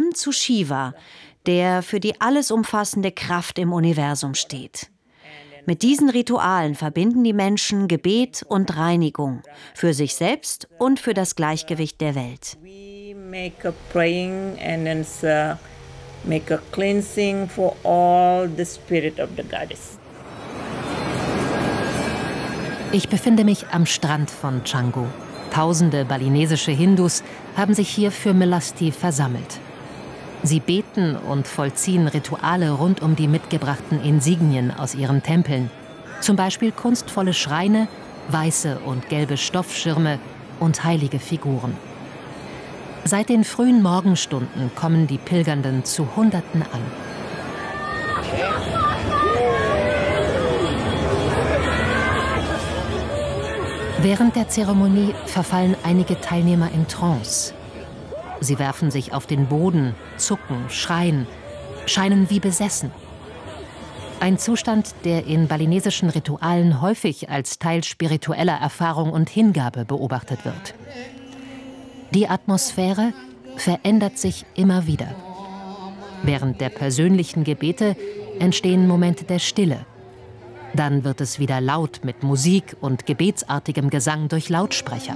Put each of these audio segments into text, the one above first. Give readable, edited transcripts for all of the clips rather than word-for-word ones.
hin zu Shiva, der für die alles umfassende Kraft im Universum steht. Mit diesen Ritualen verbinden die Menschen Gebet und Reinigung für sich selbst und für das Gleichgewicht der Welt. We make a praying and then make a cleansing for all the spirit of the goddess. Ich befinde mich am Strand von Canggu. Tausende balinesische Hindus haben sich hier für Melasti versammelt. Sie beten und vollziehen Rituale rund um die mitgebrachten Insignien aus ihren Tempeln. Zum Beispiel kunstvolle Schreine, weiße und gelbe Stoffschirme und heilige Figuren. Seit den frühen Morgenstunden kommen die Pilgernden zu Hunderten an. Während der Zeremonie verfallen einige Teilnehmer in Trance. Sie werfen sich auf den Boden, zucken, schreien, scheinen wie besessen. Ein Zustand, der in balinesischen Ritualen häufig als Teil spiritueller Erfahrung und Hingabe beobachtet wird. Die Atmosphäre verändert sich immer wieder. Während der persönlichen Gebete entstehen Momente der Stille. Dann wird es wieder laut mit Musik und gebetsartigem Gesang durch Lautsprecher.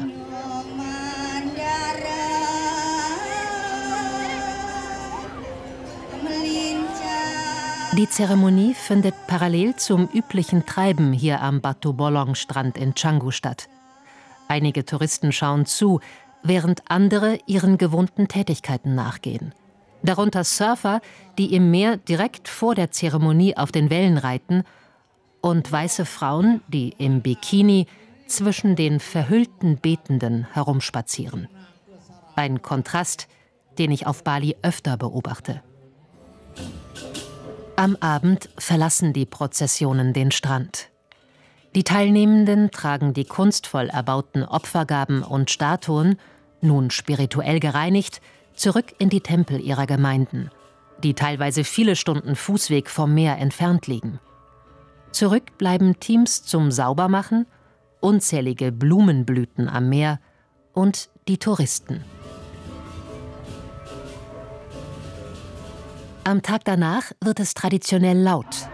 Die Zeremonie findet parallel zum üblichen Treiben hier am Batu Bolong-Strand in Canggu statt. Einige Touristen schauen zu, während andere ihren gewohnten Tätigkeiten nachgehen. Darunter Surfer, die im Meer direkt vor der Zeremonie auf den Wellen reiten, und weiße Frauen, die im Bikini zwischen den verhüllten Betenden herumspazieren. Ein Kontrast, den ich auf Bali öfter beobachte. Am Abend verlassen die Prozessionen den Strand. Die Teilnehmenden tragen die kunstvoll erbauten Opfergaben und Statuen, nun spirituell gereinigt, zurück in die Tempel ihrer Gemeinden, die teilweise viele Stunden Fußweg vom Meer entfernt liegen. Zurück bleiben Teams zum Saubermachen, unzählige Blumenblüten am Meer und die Touristen. Am Tag danach wird es traditionell laut.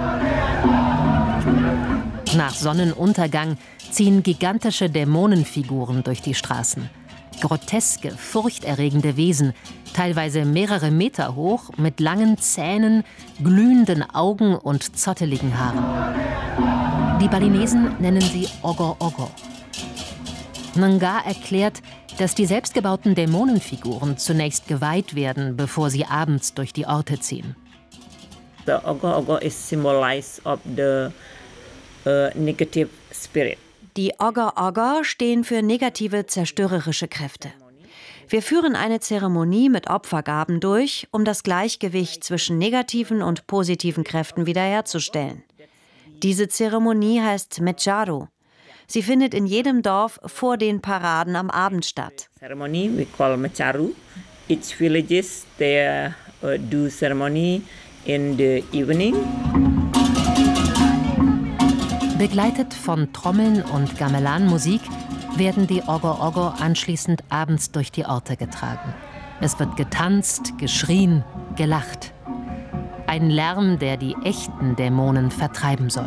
Nach Sonnenuntergang ziehen gigantische Dämonenfiguren durch die Straßen. Groteske, furchterregende Wesen, teilweise mehrere Meter hoch, mit langen Zähnen, glühenden Augen und zotteligen Haaren. Die Balinesen nennen sie Ogo-Ogo. Nga erklärt, dass die selbstgebauten Dämonenfiguren zunächst geweiht werden, bevor sie abends durch die Orte ziehen. The Ogo-Ogo is symbolized of the negative spirit. Die Ogo-Ogo stehen für negative, zerstörerische Kräfte. Wir führen eine Zeremonie mit Opfergaben durch, um das Gleichgewicht zwischen negativen und positiven Kräften wiederherzustellen. Diese Zeremonie heißt Mecharu. Sie findet in jedem Dorf vor den Paraden am Abend statt. Ceremony we call Mecharu. Each villages they do ceremony in the evening. Begleitet von Trommeln und Gamelan-Musik werden die Ogo-Ogo anschließend abends durch die Orte getragen. Es wird getanzt, geschrien, gelacht. Ein Lärm, der die echten Dämonen vertreiben soll.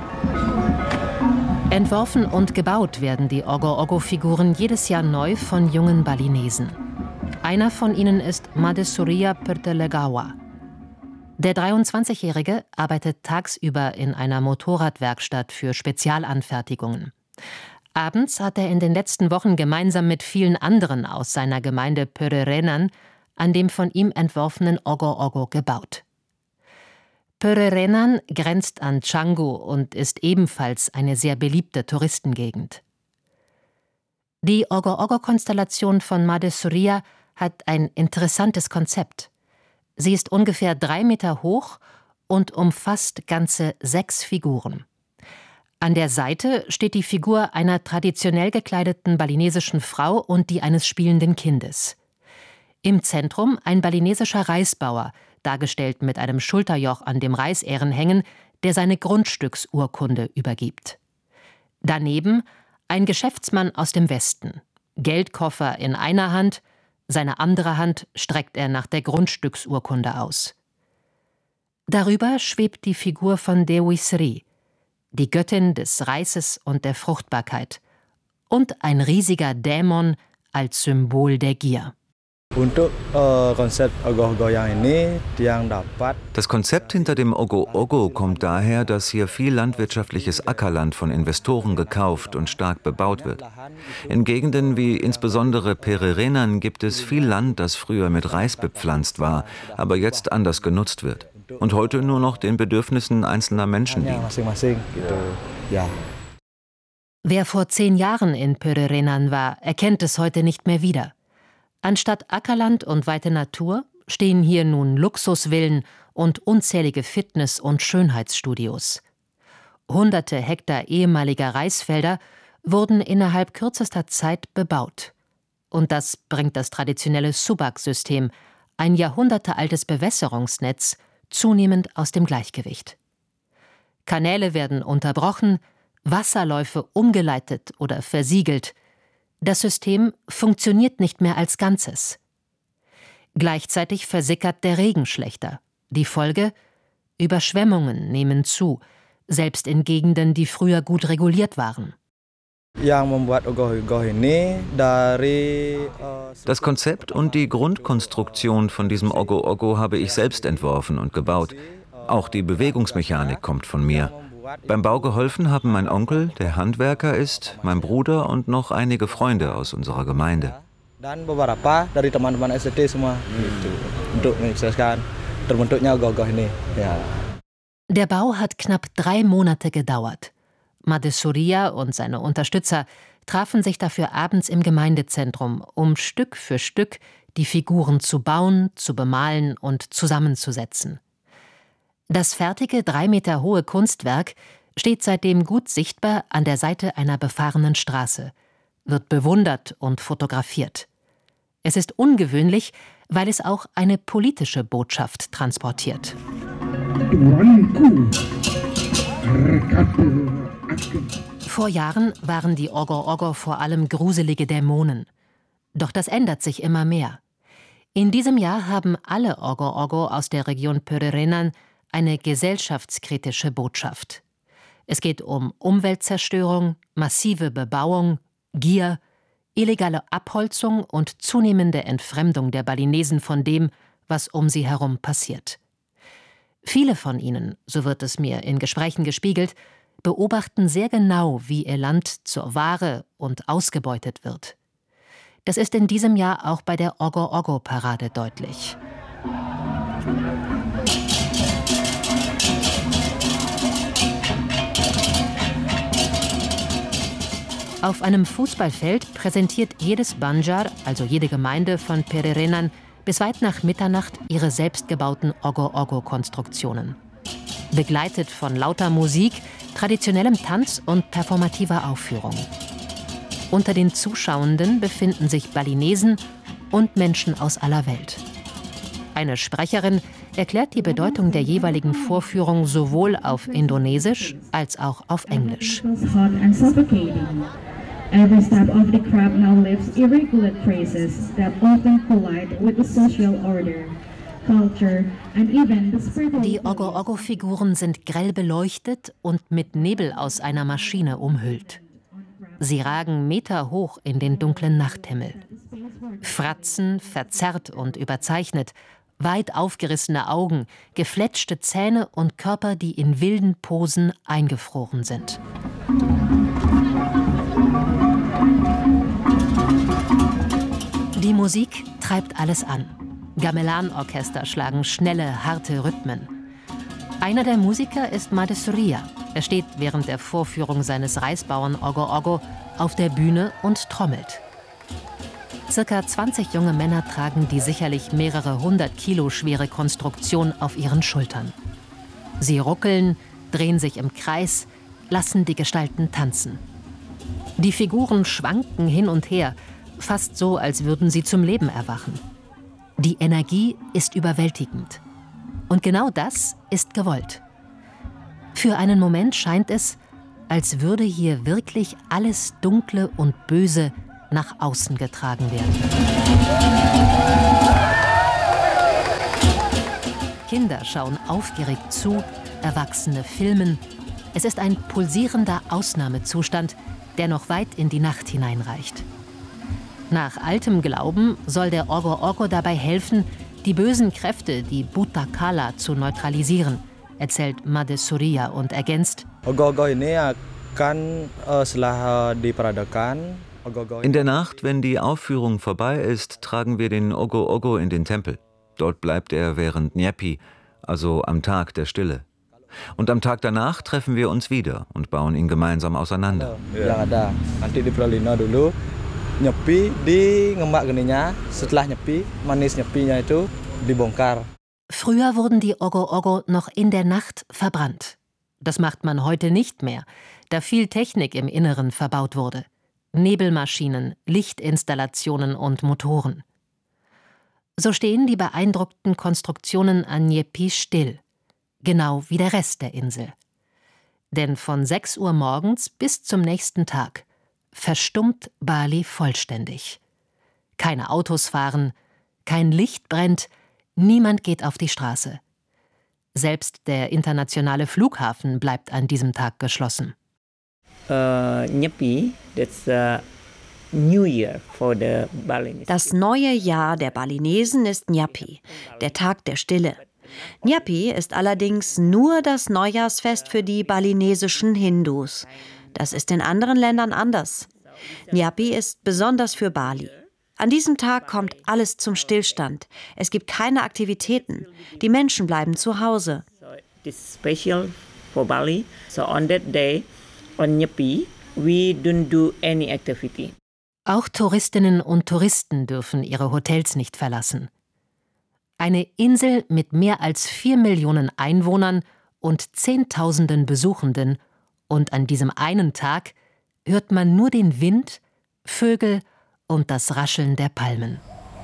Entworfen und gebaut werden die Ogo-Ogo-Figuren jedes Jahr neu von jungen Balinesen. Einer von ihnen ist Madhesuriya Pertelegawa. Der 23-Jährige arbeitet tagsüber in einer Motorradwerkstatt für Spezialanfertigungen. Abends hat er in den letzten Wochen gemeinsam mit vielen anderen aus seiner Gemeinde Pörerenan an dem von ihm entworfenen Ogo-Ogo gebaut. Pörerenan grenzt an Canggu und ist ebenfalls eine sehr beliebte Touristengegend. Die Ogo-Ogo-Konstellation von Madhesuriya hat ein interessantes Konzept. Sie ist ungefähr 3 Meter hoch und umfasst ganze 6 Figuren. An der Seite steht die Figur einer traditionell gekleideten balinesischen Frau und die eines spielenden Kindes. Im Zentrum ein balinesischer Reisbauer, dargestellt mit einem Schulterjoch an dem Reisähren hängen, der seine Grundstücksurkunde übergibt. Daneben ein Geschäftsmann aus dem Westen, Geldkoffer in einer Hand, Seine andere Hand streckt er nach der Grundstücksurkunde aus. Darüber schwebt die Figur von Dewi Sri, die Göttin des Reises und der Fruchtbarkeit, und ein riesiger Dämon als Symbol der Gier. Das Konzept hinter dem Ogo-Ogo kommt daher, dass hier viel landwirtschaftliches Ackerland von Investoren gekauft und stark bebaut wird. In Gegenden wie insbesondere Pererenan gibt es viel Land, das früher mit Reis bepflanzt war, aber jetzt anders genutzt wird und heute nur noch den Bedürfnissen einzelner Menschen dient. Wer vor 10 Jahren in Pererenan war, erkennt es heute nicht mehr wieder. Anstatt Ackerland und weite Natur stehen hier nun Luxusvillen und unzählige Fitness- und Schönheitsstudios. Hunderte Hektar ehemaliger Reisfelder wurden innerhalb kürzester Zeit bebaut. Und das bringt das traditionelle Subak-System, ein jahrhundertealtes Bewässerungsnetz, zunehmend aus dem Gleichgewicht. Kanäle werden unterbrochen, Wasserläufe umgeleitet oder versiegelt. Das System funktioniert nicht mehr als Ganzes. Gleichzeitig versickert der Regen schlechter. Die Folge? Überschwemmungen nehmen zu, selbst in Gegenden, die früher gut reguliert waren. Das Konzept und die Grundkonstruktion von diesem Ogo-Ogo habe ich selbst entworfen und gebaut. Auch die Bewegungsmechanik kommt von mir. Beim Bau geholfen haben mein Onkel, der Handwerker ist, mein Bruder und noch einige Freunde aus unserer Gemeinde. Der Bau hat knapp 3 Monate gedauert. Made Surya und seine Unterstützer trafen sich dafür abends im Gemeindezentrum, um Stück für Stück die Figuren zu bauen, zu bemalen und zusammenzusetzen. Das fertige 3 Meter hohe Kunstwerk steht seitdem gut sichtbar an der Seite einer befahrenen Straße, wird bewundert und fotografiert. Es ist ungewöhnlich, weil es auch eine politische Botschaft transportiert. Vor Jahren waren die Ogo-Ogo vor allem gruselige Dämonen. Doch das ändert sich immer mehr. In diesem Jahr haben alle Ogo-Ogo aus der Region Pererenan eine gesellschaftskritische Botschaft. Es geht um Umweltzerstörung, massive Bebauung, Gier, illegale Abholzung und zunehmende Entfremdung der Balinesen von dem, was um sie herum passiert. Viele von ihnen, so wird es mir in Gesprächen gespiegelt, beobachten sehr genau, wie ihr Land zur Ware und ausgebeutet wird. Das ist in diesem Jahr auch bei der Ogo-Ogo-Parade deutlich. Auf einem Fußballfeld präsentiert jedes Banjar, also jede Gemeinde von Pererenan, bis weit nach Mitternacht ihre selbstgebauten Ogo-Ogo-Konstruktionen. Begleitet von lauter Musik, traditionellem Tanz und performativer Aufführung. Unter den Zuschauenden befinden sich Balinesen und Menschen aus aller Welt. Eine Sprecherin erklärt die Bedeutung der jeweiligen Vorführung sowohl auf Indonesisch als auch auf Englisch. Every step of the crowd now lives irregular phrases that often collide with the social order, culture and even the spirit of Die Ogo-Ogo-Figuren sind grell beleuchtet und mit Nebel aus einer Maschine umhüllt. Sie ragen meterhoch in den dunklen Nachthimmel. Fratzen, verzerrt und überzeichnet, weit aufgerissene Augen, gefletschte Zähne und Körper, die in wilden Posen eingefroren sind. Die Musik treibt alles an. Gamelan-Orchester schlagen schnelle, harte Rhythmen. Einer der Musiker ist Made Surya. Er steht während der Vorführung seines Reisbauern Ogo-Ogo auf der Bühne und trommelt. Circa 20 junge Männer tragen die sicherlich mehrere 100 Kilo schwere Konstruktion auf ihren Schultern. Sie ruckeln, drehen sich im Kreis, lassen die Gestalten tanzen. Die Figuren schwanken hin und her, fast so, als würden sie zum Leben erwachen. Die Energie ist überwältigend. Und genau das ist gewollt. Für einen Moment scheint es, als würde hier wirklich alles Dunkle und Böse nach außen getragen werden. Kinder schauen aufgeregt zu, Erwachsene filmen. Es ist ein pulsierender Ausnahmezustand, der noch weit in die Nacht hineinreicht. Nach altem Glauben soll der Ogo-Ogo dabei helfen, die bösen Kräfte, die Buta Kala, zu neutralisieren, erzählt Made Surya und ergänzt: In der Nacht, wenn die Aufführung vorbei ist, tragen wir den Ogo-Ogo in den Tempel. Dort bleibt er während Nyepi, also am Tag der Stille. Und am Tag danach treffen wir uns wieder und bauen ihn gemeinsam auseinander. Früher wurden die Ogo-Ogo noch in der Nacht verbrannt. Das macht man heute nicht mehr, da viel Technik im Inneren verbaut wurde. Nebelmaschinen, Lichtinstallationen und Motoren. So stehen die beeindruckten Konstruktionen an Nyepi still, genau wie der Rest der Insel. Denn von 6 Uhr morgens bis zum nächsten Tag verstummt Bali vollständig. Keine Autos fahren, kein Licht brennt, niemand geht auf die Straße. Selbst der internationale Flughafen bleibt an diesem Tag geschlossen. Nyepi, that's New Year for the Balinese. Das neue Jahr der Balinesen ist Nyepi, der Tag der Stille. Nyepi ist allerdings nur das Neujahrsfest für die balinesischen Hindus. Das ist in anderen Ländern anders. Nyepi ist besonders für Bali. An diesem Tag kommt alles zum Stillstand. Es gibt keine Aktivitäten. Die Menschen bleiben zu Hause. So it is special for Bali. So on that day, on Nyepi, we don't do any activity. Auch Touristinnen und Touristen dürfen ihre Hotels nicht verlassen. Eine Insel mit mehr als 4 Millionen Einwohnern und Zehntausenden Besuchenden, und an diesem einen Tag hört man nur den Wind, Vögel und das Rascheln der Palmen.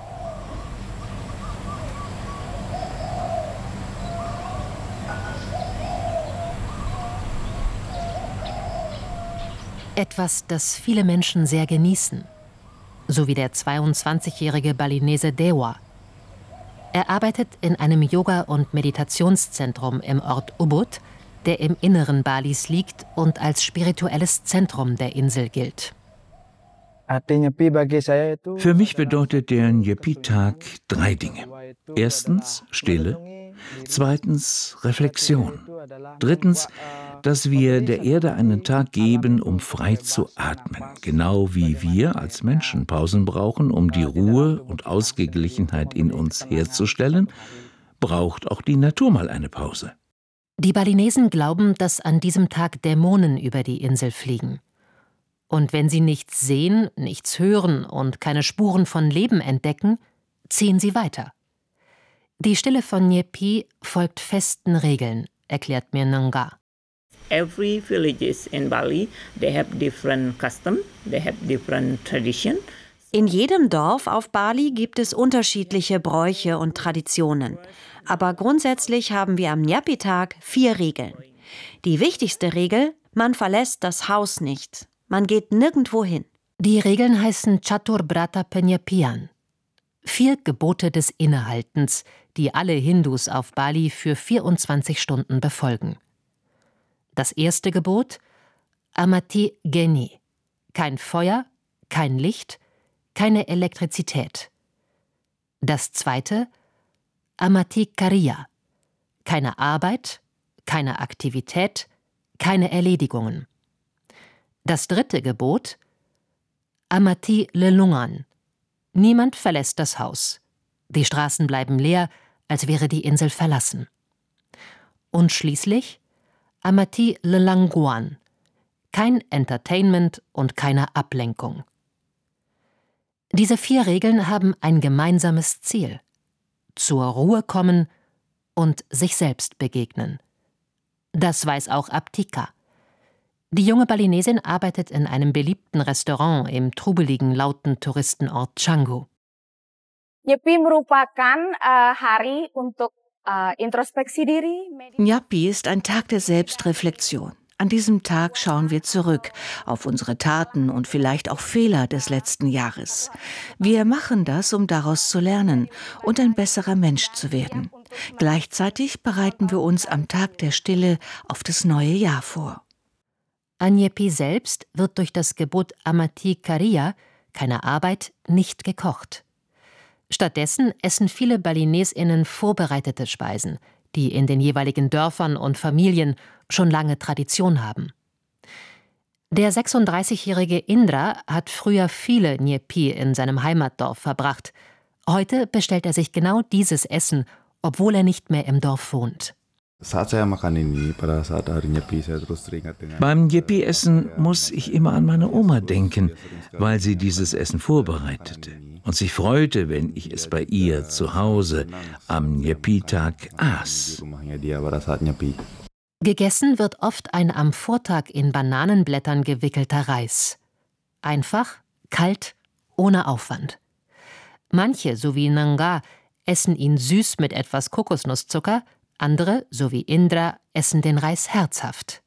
Etwas, das viele Menschen sehr genießen. So wie der 22-jährige Balinese Dewa. Er arbeitet in einem Yoga- und Meditationszentrum im Ort Ubud, der im Inneren Balis liegt und als spirituelles Zentrum der Insel gilt. Für mich bedeutet der Nyepi-Tag 3 Dinge. Erstens Stille, zweitens Reflexion, drittens, dass wir der Erde einen Tag geben, um frei zu atmen, genau wie wir als Menschen Pausen brauchen, um die Ruhe und Ausgeglichenheit in uns herzustellen, braucht auch die Natur mal eine Pause. Die Balinesen glauben, dass an diesem Tag Dämonen über die Insel fliegen. Und wenn sie nichts sehen, nichts hören und keine Spuren von Leben entdecken, ziehen sie weiter. Die Stille von Nyepi folgt festen Regeln, erklärt mir Nanga. Every villages in Bali, they have different custom, they have different tradition. In jedem Dorf auf Bali gibt es unterschiedliche Bräuche und Traditionen. Aber grundsätzlich haben wir am Nyepi-Tag 4 Regeln. Die wichtigste Regel: man verlässt das Haus nicht. Man geht nirgendwo hin. Die Regeln heißen Catur Brata Penyepian. 4 Gebote des Innehaltens, die alle Hindus auf Bali für 24 Stunden befolgen. Das erste Gebot: Amati Geni. Kein Feuer, kein Licht, keine Elektrizität. Das zweite: Amati Kariya. Keine Arbeit, keine Aktivität, keine Erledigungen. Das dritte Gebot: Amati Lelungan. Niemand verlässt das Haus. Die Straßen bleiben leer, als wäre die Insel verlassen. Und schließlich Amati Lelanguan. Kein Entertainment und keine Ablenkung. Diese 4 Regeln haben ein gemeinsames Ziel: zur Ruhe kommen und sich selbst begegnen. Das weiß auch Aptika. Die junge Balinesin arbeitet in einem beliebten Restaurant im trubeligen, lauten Touristenort Canggu. Nyepi merupakan hari untuk introspeksi diri. Nyepi ist ein Tag der Selbstreflexion, An diesem Tag schauen wir zurück auf unsere Taten und vielleicht auch Fehler des letzten Jahres. Wir machen das, um daraus zu lernen und ein besserer Mensch zu werden. Gleichzeitig bereiten wir uns am Tag der Stille auf das neue Jahr vor. An Nyepi selbst wird durch das Gebot Amati Kariya, keine Arbeit, nicht gekocht. Stattdessen essen viele BalinesInnen vorbereitete Speisen, die in den jeweiligen Dörfern und Familien schon lange Tradition haben. Der 36-jährige Indra hat früher viele Nyepi in seinem Heimatdorf verbracht. Heute bestellt er sich genau dieses Essen, obwohl er nicht mehr im Dorf wohnt. Beim Nyepi-Essen muss ich immer an meine Oma denken, weil sie dieses Essen vorbereitete und sich freute, wenn ich es bei ihr zu Hause am Nyepi-Tag aß. Gegessen wird oft ein am Vortag in Bananenblättern gewickelter Reis. Einfach, kalt, ohne Aufwand. Manche, so wie Nanga, essen ihn süß mit etwas Kokosnusszucker, andere, so wie Indra, essen den Reis herzhaft.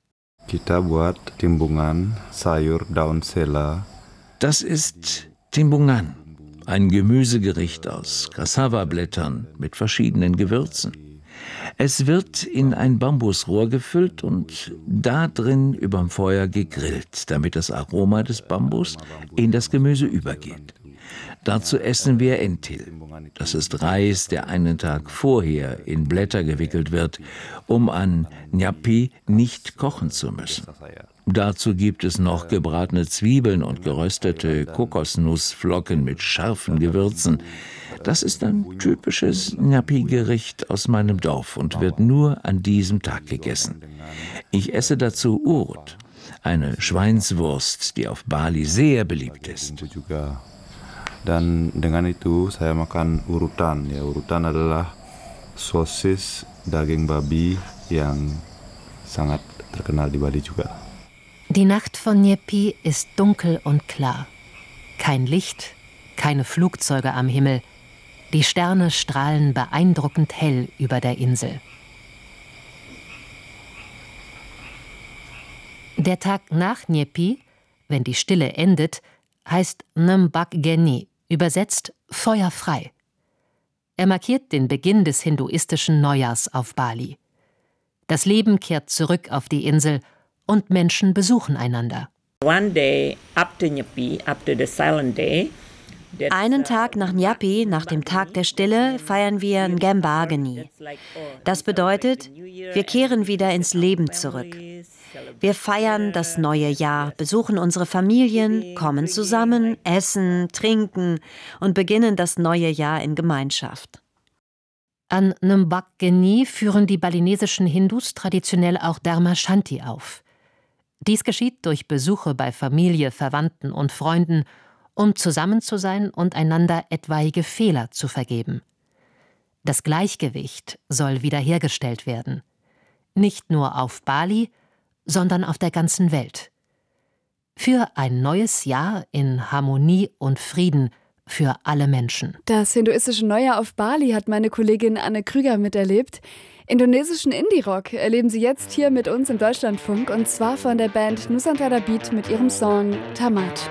Das ist Timbungan, ein Gemüsegericht aus Cassava-Blättern mit verschiedenen Gewürzen. Es wird in ein Bambusrohr gefüllt und da drin überm Feuer gegrillt, damit das Aroma des Bambus in das Gemüse übergeht. Dazu essen wir Entil. Das ist Reis, der einen Tag vorher in Blätter gewickelt wird, um an Nyapi nicht kochen zu müssen. Dazu gibt es noch gebratene Zwiebeln und geröstete Kokosnussflocken mit scharfen Gewürzen. Das ist ein typisches Nyapi-Gericht aus meinem Dorf und wird nur an diesem Tag gegessen. Ich esse dazu Urut, eine Schweinswurst, die auf Bali sehr beliebt ist. Dan dengan itu saya makan urutan. Ya, urutan adalah sosis daging babi yang sangat terkenal di Bali juga. Die Nacht von Nyepi ist dunkel und klar. Kein Licht, keine Flugzeuge am Himmel. Die Sterne strahlen beeindruckend hell über der Insel. Der Tag nach Nyepi, wenn die Stille endet, heißt Nembak Geni, übersetzt feuerfrei. Er markiert den Beginn des hinduistischen Neujahrs auf Bali. Das Leben kehrt zurück auf die Insel und Menschen besuchen einander. One day after Nyepi, after the silent day, einen Tag nach Nyepi, nach dem Tag der Stille, feiern wir Ngembageni. Das bedeutet, wir kehren wieder ins Leben zurück. Wir feiern das neue Jahr, besuchen unsere Familien, kommen zusammen, essen, trinken und beginnen das neue Jahr in Gemeinschaft. An Nembak Geni führen die balinesischen Hindus traditionell auch Dharma Shanti auf. Dies geschieht durch Besuche bei Familie, Verwandten und Freunden, um zusammen zu sein und einander etwaige Fehler zu vergeben. Das Gleichgewicht soll wiederhergestellt werden. Nicht nur auf Bali, sondern auf der ganzen Welt. Für ein neues Jahr in Harmonie und Frieden für alle Menschen. Das hinduistische Neujahr auf Bali hat meine Kollegin Anne Krüger miterlebt. Indonesischen Indie-Rock erleben Sie jetzt hier mit uns im Deutschlandfunk, und zwar von der Band Nusantara Beat mit ihrem Song Tamat.